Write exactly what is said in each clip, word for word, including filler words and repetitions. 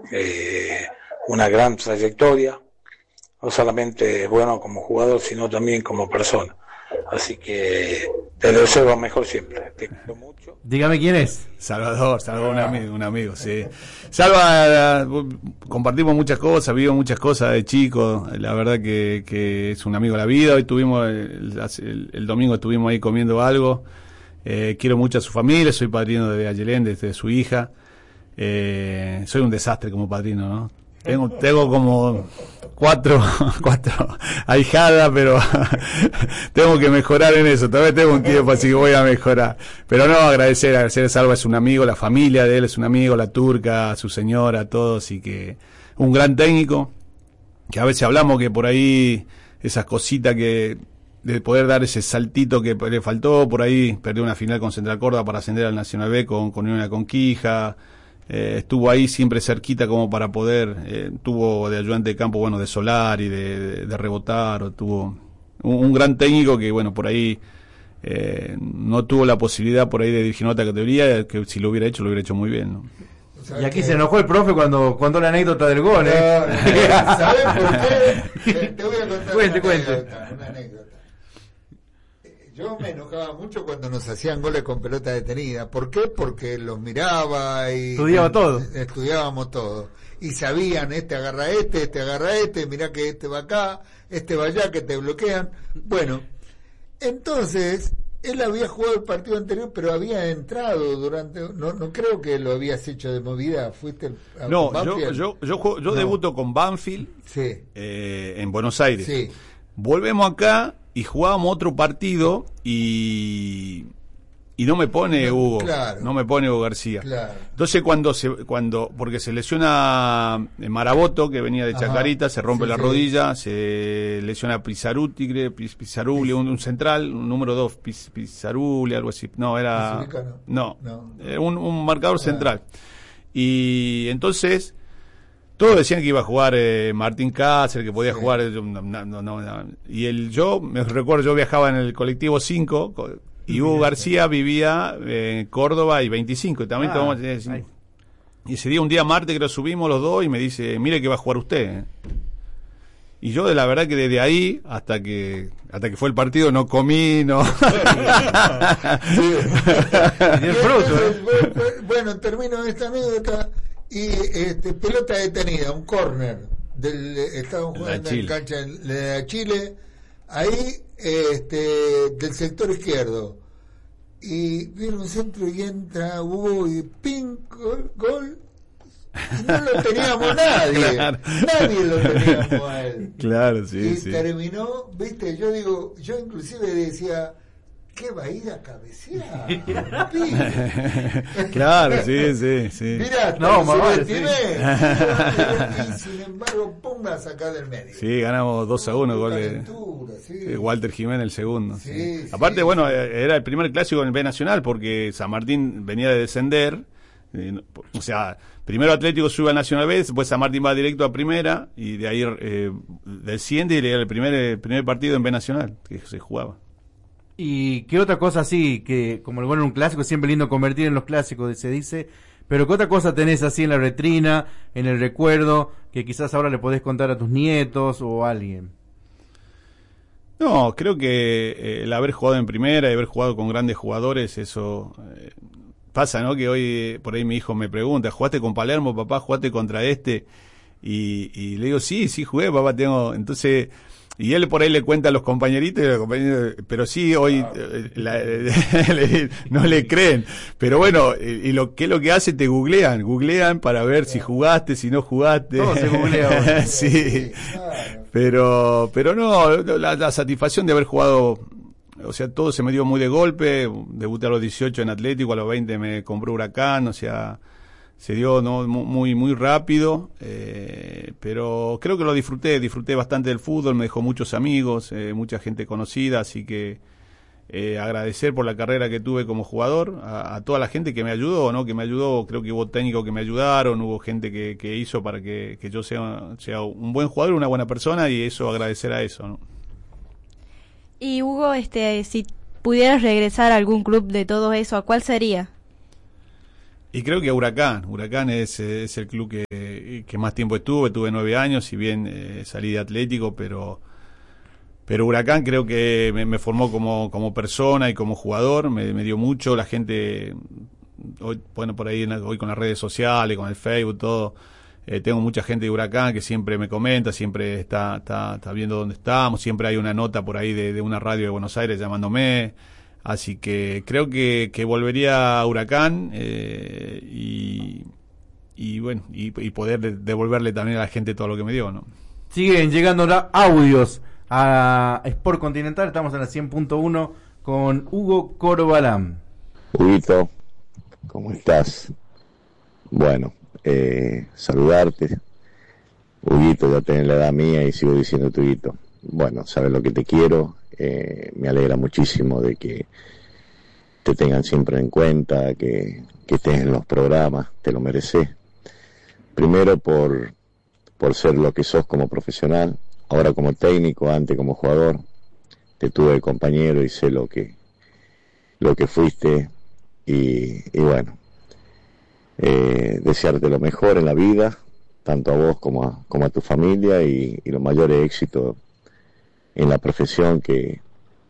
eh, una gran trayectoria, no solamente es bueno como jugador, sino también como persona. Así que te deseo lo mejor siempre. Te quiero mucho. Dígame quién es. Salvador, Salvador, un amigo, un amigo, sí. Salva, compartimos muchas cosas, vivimos muchas cosas de chico. La verdad que, que es un amigo de la vida. Hoy tuvimos, el, el, el domingo estuvimos ahí comiendo algo. Eh, quiero mucho a su familia, soy padrino de Ayelén, de, de su hija. Eh, soy un desastre como padrino, ¿no? Tengo, tengo como cuatro, cuatro ahijadas, pero tengo que mejorar en eso. Todavía tengo un tiempo, así que voy a mejorar. Pero no, agradecer, agradecer a Salva, es un amigo, la familia de él es un amigo, la turca, su señora, todos, y que un gran técnico, que a veces hablamos que por ahí esas cositas que, de poder dar ese saltito que le faltó, por ahí perdió una final con Central Córdoba para ascender al Nacional B con, con Unión de Conquija. Eh, estuvo ahí siempre cerquita como para poder, eh, tuvo de ayudante de campo, bueno, de Solar y de, de, de rebotar, o tuvo un, un gran técnico que, bueno, por ahí eh, no tuvo la posibilidad por ahí de dirigir otra categoría, que si lo hubiera hecho, lo hubiera hecho muy bien, ¿no? Y aquí se enojó el profe cuando contó la anécdota del gol, ¿eh? ¿Sabes por qué? Te, te voy a contar cuente, una, cuente. Anécdota, una anécdota. Yo me enojaba mucho cuando nos hacían goles con pelota detenida. ¿Por qué? Porque los miraba y... Estudiaba todo. Estudiábamos todo. Y sabían, este agarra a este, este agarra a este, mirá que este va acá, este va allá, que te bloquean. Bueno, entonces, él había jugado el partido anterior, pero había entrado durante... No, no creo que lo habías hecho de movida. ¿Fuiste a No, Banfield? yo, yo, yo, juego, yo no. debuto con Banfield, sí. eh, en Buenos Aires. Sí. Volvemos acá y jugábamos otro partido y y no me pone Hugo, claro. no me pone Hugo García. Claro. Entonces cuando se cuando porque se lesiona Maraboto, que venía de Ajá. Chacarita, se rompe sí, la sí. rodilla, se lesiona Pizzaruti, Pizzarulli, un, un central, un número dos, Pizzarulli, algo así. No, era no, no. no. Un, un marcador ah. central. Y entonces todos decían que iba a jugar eh, Martín Cáceres, que podía sí. jugar. No, no, no, no. Y el, yo, me recuerdo, yo viajaba en el colectivo cinco y Hugo García vivía en Córdoba y veinticinco. Y también ah, tomamos, eh, y ese día, un día martes, que lo subimos los dos, y me dice: mire que va a jugar usted. ¿eh? Y yo, de la verdad, que desde ahí hasta que hasta que fue el partido no comí, no. Sí. Bueno, termino esta anécdota. Y este, pelota detenida, un córner del estaban jugando en cancha de Chile, ahí este, del sector izquierdo, y viene un centro y entra Hugo y ping, gol, gol, y no lo teníamos nadie, claro. nadie lo teníamos a él. Claro, sí, y sí. terminó, viste, yo digo, yo inclusive decía, ¿qué va a ir a cabecear? Claro, sí, sí, sí. Mira, no, mamá, sí. Y sin embargo, pum, a sacar del medio. Sí, ganamos dos a uno, gol de sí. Walter Jiménez el segundo. Sí, sí. Sí, aparte, sí, bueno, sí. era el primer clásico en el B Nacional porque San Martín venía de descender. O sea, primero Atlético sube a Nacional B, después San Martín va directo a primera y de ahí eh, desciende y era el primer, el primer partido en B Nacional que se jugaba. ¿Y qué otra cosa así, que como el bueno en un clásico, siempre lindo convertir en los clásicos, se dice, pero qué otra cosa tenés así en la retrina, en el recuerdo, que quizás ahora le podés contar a tus nietos o a alguien? No, creo que eh, el haber jugado en primera y haber jugado con grandes jugadores, eso eh, pasa, ¿no? Que hoy por ahí mi hijo me pregunta, ¿jugaste con Palermo, papá? ¿Jugaste contra este? Y, y le digo, sí, sí jugué, papá, tengo... Entonces... Y él por ahí le cuenta a los compañeritos, y los compañeros, pero sí, hoy eh, la, eh, no le creen. Pero bueno, y lo que es lo que hace, te googlean, googlean para ver si jugaste, si no jugaste. Todo se googlea. Sí, pero pero no, la, la satisfacción de haber jugado, o sea, todo se me dio muy de golpe. Debuté a los dieciocho en Atlético, a los veinte me compró Huracán, o sea... se dio no muy muy rápido, eh, pero creo que lo disfruté, disfruté bastante del fútbol, me dejó muchos amigos, eh, mucha gente conocida, así que eh, agradecer por la carrera que tuve como jugador, a, a toda la gente que me ayudó, ¿no? Que me ayudó, creo que hubo técnicos que me ayudaron, hubo gente que, que hizo para que, que yo sea, sea un buen jugador, una buena persona, y eso, agradecer a eso, ¿no? Y Hugo, este, si pudieras regresar a algún club de todo eso, ¿a cuál sería? Y creo que Huracán, Huracán es, es el club que, que más tiempo estuve, tuve nueve años, si bien eh, salí de Atlético, pero pero Huracán creo que me, me formó como, como persona y como jugador, me, me dio mucho, la gente, hoy, bueno, por ahí hoy con las redes sociales, con el Facebook, todo, eh, tengo mucha gente de Huracán que siempre me comenta, siempre está, está, está viendo dónde estamos, siempre hay una nota por ahí de, de una radio de Buenos Aires llamándome. Así que creo que, que volvería a Huracán eh, y, y bueno, y, y poder devolverle también a la gente todo lo que me dio, ¿no? Siguen llegando la audios a Sport Continental, estamos en la cien punto uno con Hugo Corbalán. Huguito, ¿cómo estás? Bueno, eh, saludarte. Huguito, ya tenés la edad mía y sigo diciendo Huguito. Bueno, sabes lo que te quiero. Eh, me alegra muchísimo de que te tengan siempre en cuenta, que, que estés en los programas, te lo mereces. Primero por, por ser lo que sos como profesional, ahora como técnico, antes como jugador, te tuve de compañero y sé lo que, lo que fuiste y, y bueno, eh, desearte lo mejor en la vida, tanto a vos como a, como a tu familia y, y los mayores éxitos en la profesión que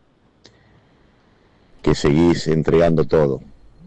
que seguís entregando todo.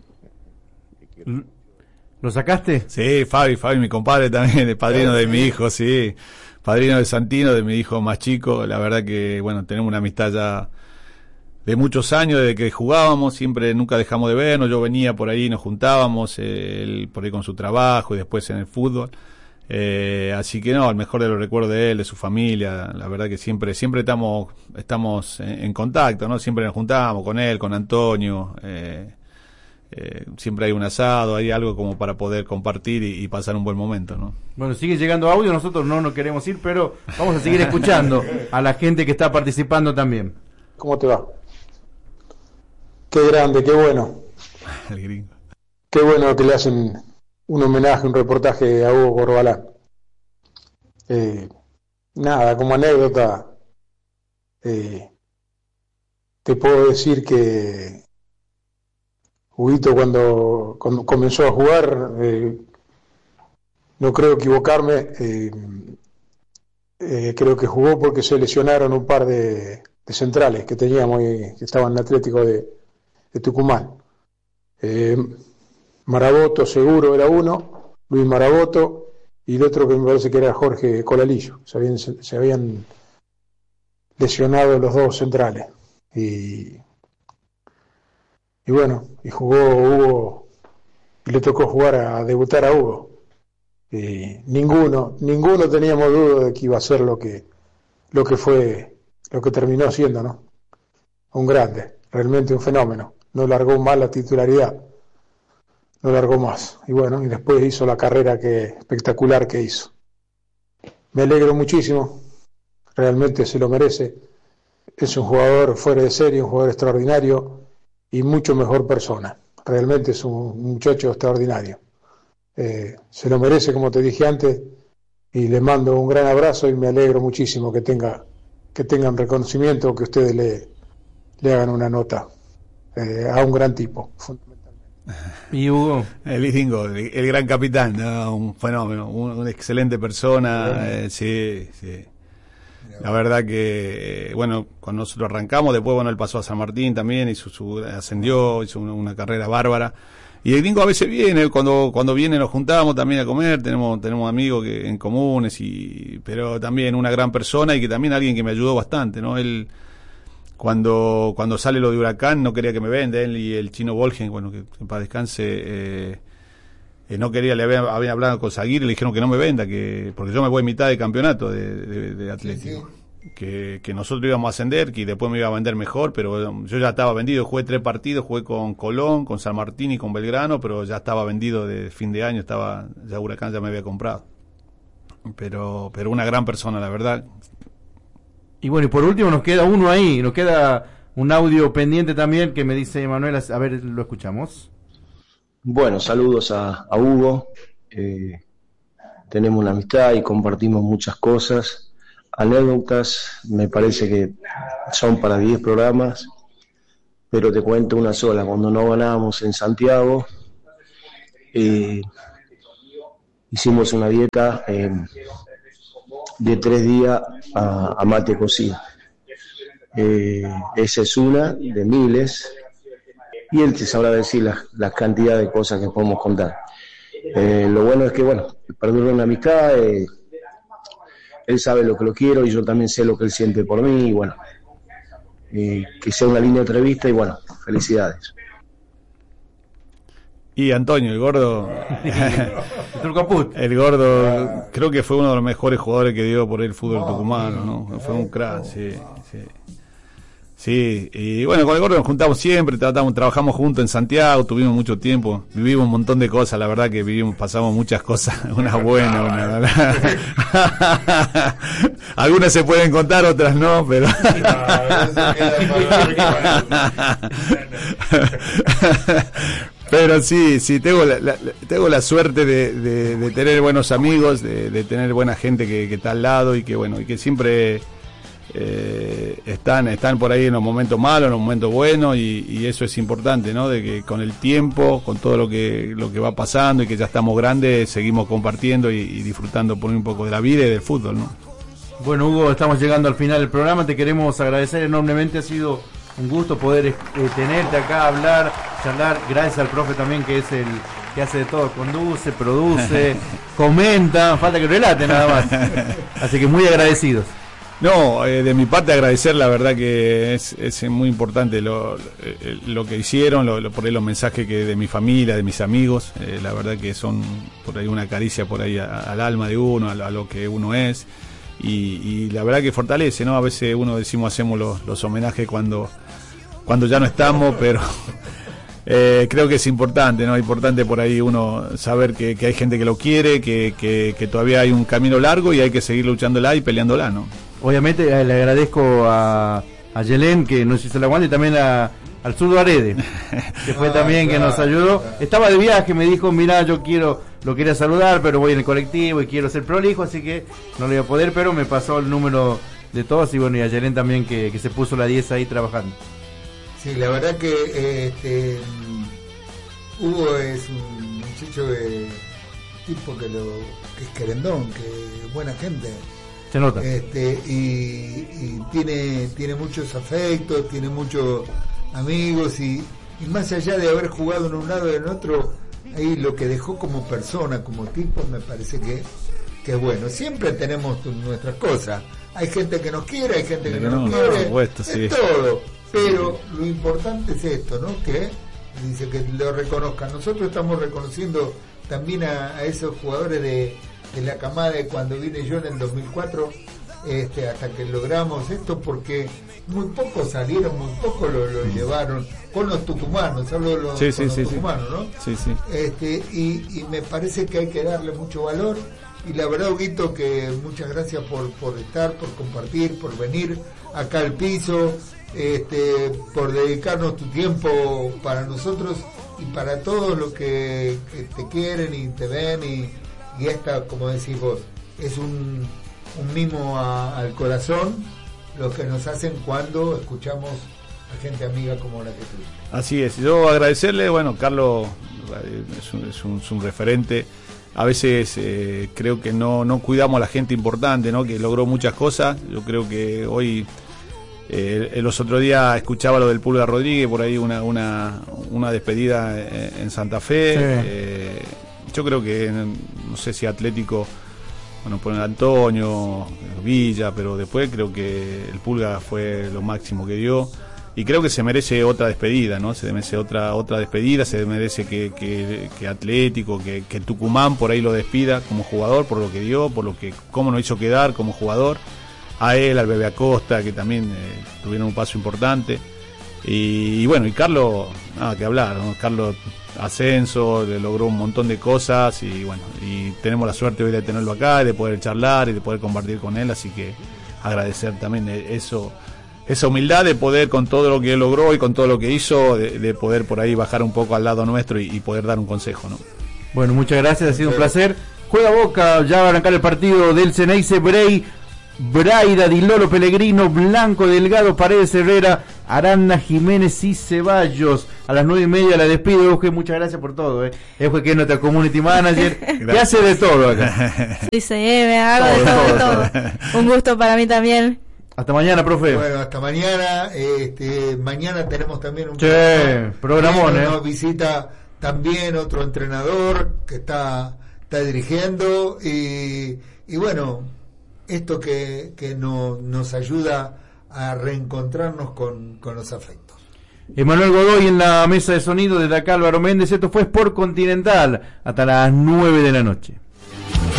¿Lo sacaste? Sí, Fabi, Fabi, mi compadre también, el padrino de mi hijo, sí, padrino de Santino, de mi hijo más chico. La verdad que, bueno, tenemos una amistad ya de muchos años, desde que jugábamos, siempre, nunca dejamos de vernos. Yo venía por ahí, nos juntábamos, eh, él por ahí con su trabajo y después en el fútbol. Eh, así que no, el mejor de los recuerdos de él, de su familia, la verdad que siempre siempre estamos estamos en, en contacto, ¿no? Siempre nos juntamos con él, con Antonio, eh, eh, siempre hay un asado, hay algo como para poder compartir y, y pasar un buen momento, ¿no? Bueno, sigue llegando audio, nosotros no nos queremos ir, pero vamos a seguir escuchando a la gente que está participando también. ¿Cómo te va? Qué grande, qué bueno. El gringo. Qué bueno que le hacen un homenaje, un reportaje a Hugo Corbalán. Eh, nada, como anécdota, eh, te puedo decir que Huguito cuando, cuando comenzó a jugar, eh, no creo equivocarme, eh, eh, creo que jugó porque se lesionaron un par de, de centrales que teníamos y que estaban en el Atlético de, de Tucumán. Eh, Maraboto seguro era uno, Luis Maraboto, y el otro que me parece que era Jorge Colalillo. Se habían, se habían lesionado los dos centrales. Y, y bueno, y jugó Hugo, y le tocó jugar a debutar a Hugo. Y ninguno, ninguno teníamos duda de que iba a ser lo que, lo que fue, lo que terminó siendo, ¿no? Un grande, realmente un fenómeno. No largó mal la titularidad. No largó más, y bueno, y después hizo la carrera que espectacular que hizo. Me alegro muchísimo, realmente se lo merece. Es un jugador fuera de serie, un jugador extraordinario y mucho mejor persona. Realmente es un muchacho extraordinario. Eh, se lo merece, como te dije antes, y le mando un gran abrazo y me alegro muchísimo que tenga que tengan reconocimiento, que ustedes le, le hagan una nota eh, a un gran tipo. Y Hugo, el gringo, el, el gran capitán, ¿no? Un fenómeno, un, una excelente persona, eh, sí, sí. La verdad que, bueno, cuando nosotros arrancamos, después, bueno, él pasó a San Martín también, hizo su, ascendió, hizo una, una carrera bárbara. Y el gringo a veces viene, cuando cuando viene nos juntamos también a comer, tenemos tenemos amigos que en comunes, y pero también una gran persona y que también alguien que me ayudó bastante, ¿no? Él... Cuando cuando sale lo de Huracán no quería que me venda, él y el Chino Volgen, bueno, que en paz descanse, eh, eh, no quería, le había, había hablado con Zaguirre y le dijeron que no me venda, que porque yo me voy a mitad de campeonato de, de, de Atlético, sí, sí. Que, que nosotros íbamos a ascender, que después me iba a vender mejor, pero yo ya estaba vendido, jugué tres partidos, jugué con Colón, con San Martín y con Belgrano, pero ya estaba vendido de fin de año, estaba ya Huracán ya me había comprado. Pero pero una gran persona, la verdad. Y bueno, y por último nos queda uno ahí, nos queda un audio pendiente también que me dice Manuel, a ver, lo escuchamos. Bueno, saludos a, a Hugo, eh, tenemos una amistad y compartimos muchas cosas, anécdotas, me parece que son para diez programas, pero te cuento una sola. Cuando no ganábamos en Santiago, eh, hicimos una dieta eh, de tres días a, a mate cocido. Eh, esa es una de miles, y él te sabrá decir la, la cantidad de cosas que podemos contar. Eh, lo bueno es que, bueno, perduró una amistad, eh, él sabe lo que lo quiero y yo también sé lo que él siente por mí, y bueno, eh, que sea una linda entrevista y bueno, felicidades. Y Antonio, el gordo, el gordo, creo que fue uno de los mejores jugadores que dio por el fútbol tucumano, ¿no? Fue un crack, sí, sí. Sí, y bueno, con el gordo nos juntamos siempre, tratamos, trabajamos juntos en Santiago, tuvimos mucho tiempo, vivimos un montón de cosas, la verdad que vivimos, pasamos muchas cosas, unas buenas, una, algunas se pueden contar, otras no, pero pero sí, sí, tengo la, la, tengo la suerte de, de, de tener buenos amigos, de, de tener buena gente que, que está al lado y que bueno, y que siempre Eh, están están por ahí en los momentos malos, en los momentos buenos, y, y eso es importante, ¿no? De que con el tiempo, con todo lo que lo que va pasando y que ya estamos grandes, seguimos compartiendo y, y disfrutando por un poco de la vida y del fútbol, ¿no? Bueno, Hugo, estamos llegando al final del programa, te queremos agradecer enormemente, ha sido un gusto poder eh, tenerte acá, hablar, charlar, gracias al profe también, que es el que hace de todo, conduce, produce, comenta, falta que relate nada más, así que muy agradecidos. No, eh, de mi parte agradecer, la verdad que es, es muy importante lo, lo que hicieron, lo, lo, por ahí los mensajes que de mi familia, de mis amigos, eh, la verdad que son por ahí una caricia por ahí a, al alma de uno, a, a lo que uno es, y, y la verdad que fortalece, ¿no? A veces uno decimos hacemos los, los homenajes cuando, cuando ya no estamos, pero eh, creo que es importante, ¿no? Importante por ahí uno saber que, que hay gente que lo quiere, que, que, que todavía hay un camino largo y hay que seguir luchándola y peleándola, ¿no? Obviamente eh, le agradezco a, a Yelén que nos hizo el aguante, y también a, al zurdo Arede, que fue ah, también claro, que nos ayudó. Claro. Estaba de viaje, me dijo, mirá, yo quiero, lo quería saludar, pero voy en el colectivo y quiero ser prolijo, así que no le voy a poder, pero me pasó el número de todos, y bueno, y a Yelén también que, que se puso la diez ahí trabajando. Sí, la verdad que eh, este Hugo es un muchacho de tipo que lo que es querendón, que es buena gente. Se nota. Este, y, y tiene, tiene muchos afectos, tiene muchos amigos, y, y más allá de haber jugado en un lado y en otro, ahí lo que dejó como persona, como tipo, me parece que, que es bueno. Siempre tenemos tu, nuestras cosas. Hay gente que nos quiere, hay gente que no, no nos quiere, no, supuesto, sí. Es todo. Pero lo importante es esto, ¿no? Que dice que lo reconozcan. Nosotros estamos reconociendo también a, a esos jugadores de de la camada de cuando vine yo en el dos mil cuatro, este, hasta que logramos esto, porque muy pocos salieron, muy pocos lo, lo llevaron con los tucumanos, hablo de los, sí, sí, los sí, tucumanos, sí. ¿no? Sí, sí. Este, y, y me parece que hay que darle mucho valor, y la verdad, Huguito, que muchas gracias por, por estar, por compartir, por venir acá al piso, este, por dedicarnos tu tiempo para nosotros y para todos los que, que te quieren y te ven, y y esta, como decís vos, es un, un mimo a, al corazón lo que nos hacen cuando escuchamos a gente amiga como la que tú. Así es, yo agradecerle, bueno, Carlos es un, es un, es un referente. A veces eh, creo que no, no cuidamos a la gente importante, ¿no? Que logró muchas cosas. Yo creo que hoy, eh, los otros días escuchaba lo del Pulga Rodríguez, por ahí una, una, una despedida en, en Santa Fe. Sí. Eh, Yo creo que, no sé si Atlético, bueno, ponen Antonio, Villa, pero después creo que el Pulga fue lo máximo que dio, y creo que se merece otra despedida, ¿no? Se merece otra otra despedida, se merece que, que, que Atlético, que, que Tucumán por ahí lo despida como jugador, por lo que dio, por lo que cómo nos hizo quedar como jugador, a él, al Bebe Acosta, que también eh, tuvieron un paso importante. Y, y bueno, y Carlos, nada que hablar, ¿no? Carlos ascenso, le logró un montón de cosas, y bueno, y tenemos la suerte hoy de tenerlo acá, de poder charlar y de poder compartir con él, así que agradecer también eso, esa humildad de poder, con todo lo que él logró y con todo lo que hizo, de, de poder por ahí bajar un poco al lado nuestro y, y poder dar un consejo, ¿no? Bueno, muchas gracias, ha sido un placer. Juega Boca, ya va a arrancar el partido del Ceneice. Brey, Braida, Di Lolo, Pellegrino, Blanco, Delgado, Paredes, Herrera, Arana, Jiménez y Ceballos. A las nueve y media la despido, Euge, muchas gracias por todo. Eh. Euge, que es nuestra community manager, que hace de todo acá. Sí, sí, me hago de todo, de todo. Un gusto para mí también. Hasta mañana, profe. Bueno, hasta mañana. Este, mañana tenemos también un che, programón, eh. Nos visita también otro entrenador que está, está dirigiendo y, y bueno, esto que, que no, nos ayuda a reencontrarnos con, con los afectos. Emanuel Godoy en la mesa de sonido, desde acá Álvaro Méndez. Esto fue Sport Continental hasta las nueve de la noche.